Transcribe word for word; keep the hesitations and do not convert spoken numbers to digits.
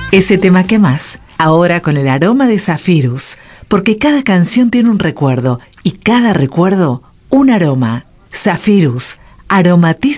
Ese tema que más, ahora con el aroma de Zephyrus, porque cada canción tiene un recuerdo y cada recuerdo un aroma. Zephyrus, aromatiza